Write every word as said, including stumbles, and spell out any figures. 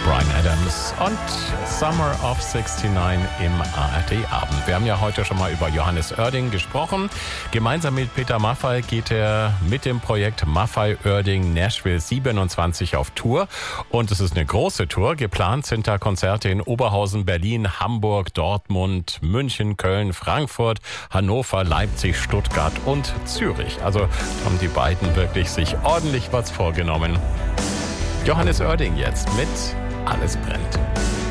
Bryan Adams und Summer of sixty-nine im A R D-Abend. Wir haben ja heute schon mal über Johannes Oerding gesprochen. Gemeinsam mit Peter Maffay geht er mit dem Projekt Maffay Oerding Nashville siebenundzwanzig auf Tour. Und es ist eine große Tour. Geplant sind da Konzerte in Oberhausen, Berlin, Hamburg, Dortmund, München, Köln, Frankfurt, Hannover, Leipzig, Stuttgart und Zürich. Also haben die beiden wirklich sich ordentlich was vorgenommen. Johannes Oerding jetzt mit Alles brennt.